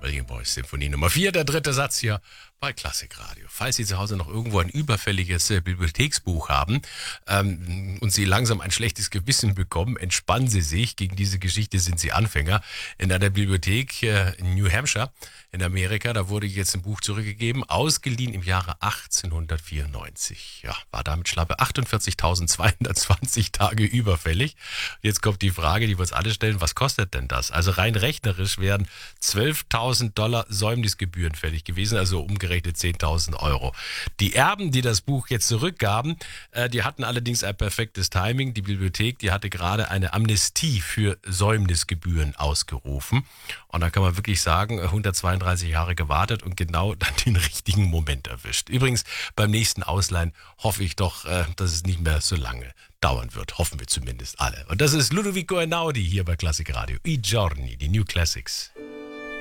William Boyce Symphonie Nummer 4, der dritte Satz hier bei Klassikradio. Falls Sie zu Hause noch irgendwo ein überfälliges Bibliotheksbuch haben und Sie langsam ein schlechtes Gewissen bekommen, entspannen Sie sich. Gegen diese Geschichte sind Sie Anfänger. In einer Bibliothek in New Hampshire in Amerika, da wurde jetzt ein Buch zurückgegeben, ausgeliehen im Jahre 1894. Ja, war damit schlappe 48.220 Tage überfällig. Jetzt kommt die Frage, die wir uns alle stellen, was kostet denn das? Also rein rechnerisch wären $12.000 Säumnisgebühren fällig gewesen, also umgerechnet 10.000 Euro. Die Erben, die das Buch jetzt zurückgaben, die hatten allerdings ein perfektes Timing. Die Bibliothek, die hatte gerade eine Amnestie für Säumnisgebühren ausgerufen. Und da kann man wirklich sagen, 132 Jahre gewartet und genau dann den richtigen Moment erwischt. Übrigens, beim nächsten Ausleihen hoffe ich doch, dass es nicht mehr so lange dauern wird. Hoffen wir zumindest alle. Und das ist Ludovico Einaudi hier bei Klassikradio. I Giorni, die New Classics.